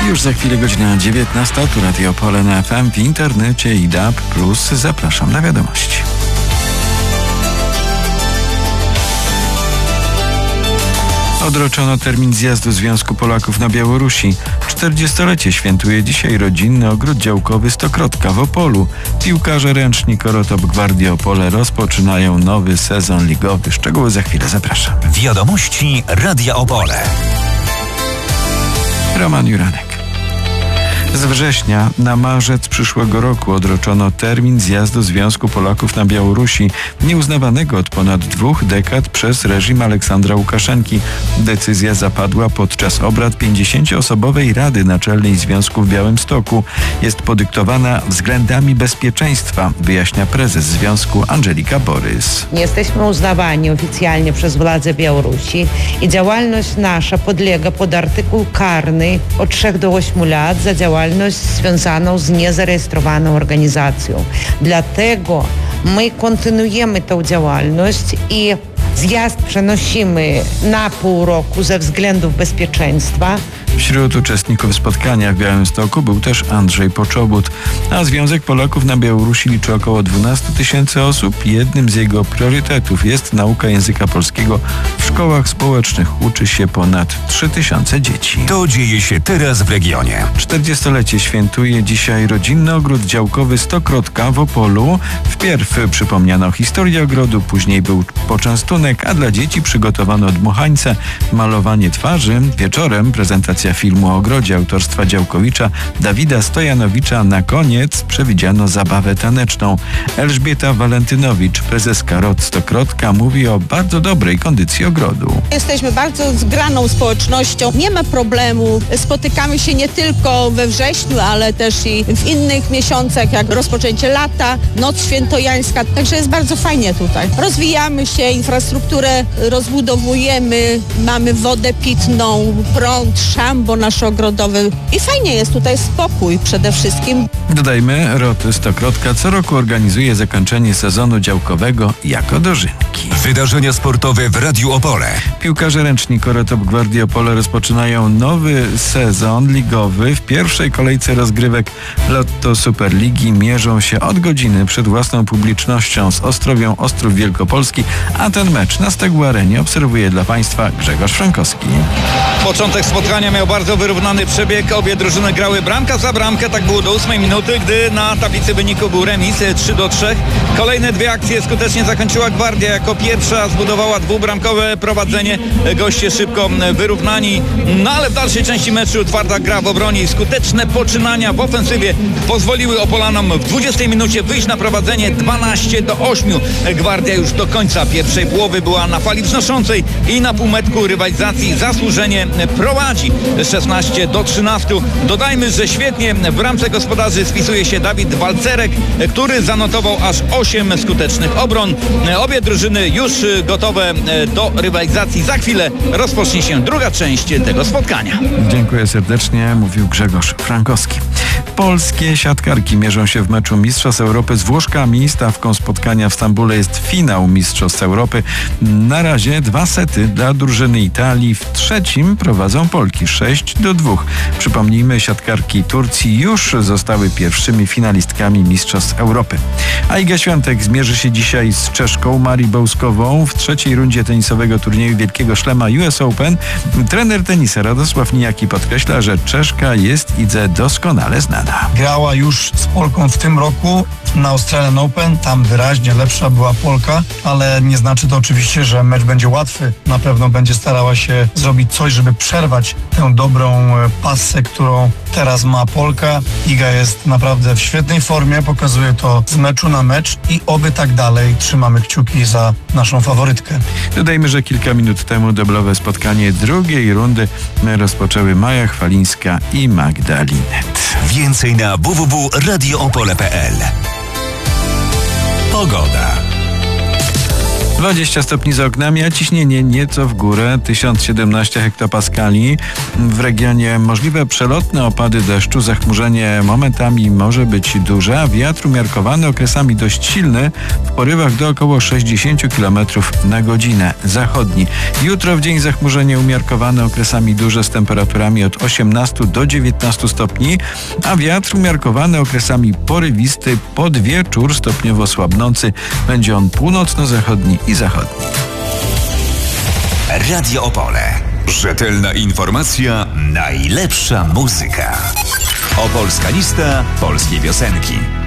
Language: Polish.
Już za chwilę godzina 19, tu Radio Opole na FM, w internecie i DAB+. Zapraszam na wiadomości. Odroczono termin zjazdu Związku Polaków na Białorusi. 40-lecie świętuje dzisiaj rodzinny ogród działkowy Stokrotka w Opolu. Piłkarze ręczni Korotop Gwardii Opole rozpoczynają nowy sezon ligowy. Szczegóły za chwilę, zapraszam. Wiadomości Radia Opole. Roman Juranek. Z września na marzec przyszłego roku odroczono termin zjazdu Związku Polaków na Białorusi, nieuznawanego od ponad 2 dekad przez reżim Aleksandra Łukaszenki. Decyzja zapadła podczas obrad 50-osobowej Rady Naczelnej Związku w Białymstoku. Jest podyktowana względami bezpieczeństwa, wyjaśnia prezes Związku Angelika Borys. Nie jesteśmy uznawani oficjalnie przez władze Białorusi i działalność nasza podlega pod artykuł karny od 3 do 8 lat za działalność związaną z niezarejestrowaną organizacją. Dlatego my kontynuujemy tę działalność i zjazd przenosimy na pół roku ze względów bezpieczeństwa. Wśród uczestników spotkania w Białymstoku był też Andrzej Poczobut, a Związek Polaków na Białorusi liczy około 12 000 osób. Jednym z jego priorytetów jest nauka języka polskiego. W szkołach społecznych uczy się ponad 3000 dzieci. To dzieje się teraz w regionie. 40-lecie świętuje dzisiaj rodzinny ogród działkowy Stokrotka w Opolu. Wpierw przypomniano historię ogrodu, później był poczęstunek, a dla dzieci przygotowano dmuchańce, malowanie twarzy. Wieczorem prezentacja filmu o ogrodzie autorstwa działkowicza Dawida Stojanowicza. Na koniec przewidziano zabawę taneczną. Elżbieta Walentynowicz, prezeska ROT Stokrotka, mówi o bardzo dobrej kondycji ogrodu. Jesteśmy bardzo zgraną społecznością. Nie ma problemu. Spotykamy się nie tylko we wrześniu, ale też i w innych miesiącach, jak rozpoczęcie lata, Noc Świętojańska. Także jest bardzo fajnie tutaj. Rozwijamy się, infrastrukturę rozbudowujemy, mamy wodę pitną, prąd, szambo nasze ogrodowe i fajnie jest tutaj, spokój przede wszystkim. Dodajmy, ROT Stokrotka co roku organizuje zakończenie sezonu działkowego jako dożynki. Wydarzenia sportowe w Radiu Opole. Piłkarze ręczni Korotop Gwardii Opole rozpoczynają nowy sezon ligowy. W pierwszej kolejce rozgrywek Lotto Superligi mierzą się od godziny przed własną publicznością z Ostrowią Ostrów Wielkopolski, a ten mecz na Stegł Arenie obserwuje dla Państwa Grzegorz Frankowski. Początek spotkania miał bardzo wyrównany przebieg. Obie drużyny grały bramka za bramkę. Tak było do 8 minuty, gdy na tablicy wyniku był remis 3-3. Kolejne 2 akcje skutecznie zakończyła Gwardia. Jako pierwsza zbudowała 2-bramkowe prowadzenie. Goście szybko wyrównani. No ale w dalszej części meczu twarda gra w obronie i skuteczne poczynania w ofensywie pozwoliły Opolanom w 20 minucie wyjść na prowadzenie 12-8. Gwardia już do końca pierwszej połowy była na fali wznoszącej i na półmetku rywalizacji zasłużenie prowadzi 16-13. Dodajmy, że świetnie w bramce gospodarzy spisuje się Dawid Walcerek, który zanotował aż 8 skutecznych obron. Obie drużyny już gotowe do rywalizacji. Za chwilę rozpocznie się druga część tego spotkania. Dziękuję serdecznie, mówił Grzegorz Frankowski. Polskie siatkarki mierzą się w meczu Mistrzostw Europy z Włoszkami. Stawką spotkania w Stambule jest finał Mistrzostw Europy. Na razie 2 sety dla drużyny Italii. W trzecim prowadzą Polki 6-2. Przypomnijmy, siatkarki Turcji już zostały pierwszymi finalistkami Mistrzostw Europy. A Iga Świątek zmierzy się dzisiaj z Czeszką Marii Bełskową w trzeciej rundzie tenisowego turnieju Wielkiego Szlema US Open. Trener tenisa Radosław Nijaki podkreśla, że Czeszka jest Idze doskonale znana. Grała już z Polką w tym roku na Australian Open. Tam wyraźnie lepsza była Polka, ale nie znaczy to oczywiście, że mecz będzie łatwy. Na pewno będzie starała się zrobić coś, żeby przerwać tę dobrą passę, którą teraz ma Polka. Iga jest naprawdę w świetnej formie, pokazuje to z meczu na mecz i oby tak dalej. Trzymamy kciuki za naszą faworytkę. Dodajmy, że kilka minut temu dublowe spotkanie drugiej rundy rozpoczęły Maja Chwalińska i Magda Linet. Więcej na www.radioopole.pl. Pogoda. 20 stopni za oknami, a ciśnienie nieco w górę, 1017 hektopaskali. W regionie możliwe przelotne opady deszczu, zachmurzenie momentami może być duże, a wiatr umiarkowany, okresami dość silny, w porywach do około 60 km na godzinę. Zachodni. Jutro w dzień zachmurzenie umiarkowane, okresami duże z temperaturami od 18 do 19 stopni, a wiatr umiarkowany, okresami porywisty, pod wieczór stopniowo słabnący. Będzie on północno-zachodni i zachodni. Radio Opole. Rzetelna informacja, najlepsza muzyka. Opolska lista polskiej piosenki.